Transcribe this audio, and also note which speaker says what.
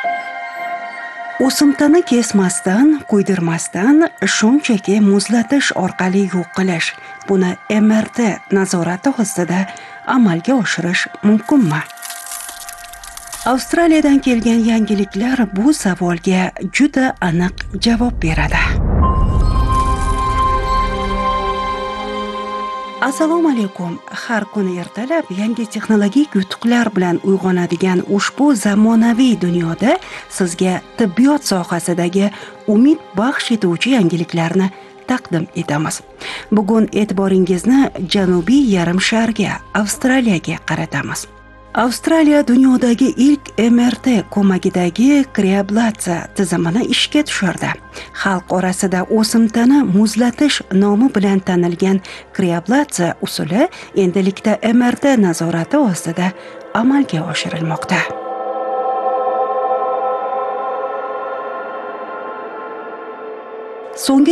Speaker 1: O'simtani kesmasdan, kuydirmasdan, shunchaki muzlatish orqali yo'q qilish. Buni MRT nazorati ostida amalga oshirish mumkinmi? Avstraliyadan kelgan yangiliklar bu savolga juda aniq javob beradi. Assalomu alaykum. Har kuni ertalab yangi texnologik yutuqlar bilan uyg'onadigan ushbu zamonaviy dunyoda sizga tibbiyot sohasidagi umid baxsh etuvchi yangiliklarni taqdim etamiz. Bugun e'tiboringizni Janubiy yarim sharga, Avstraliyaga qaratamiz. Avstraliya dunyodagi ilk MRT ko'magidagi kriablatsiya tizimini ishga tushirdi. Xalq orasida o'simtani muzlatish nomi bilan tanilgan kriablatsiya usuli endilikda MRT nazorati ostida amalga oshirilmoqda. So'nggi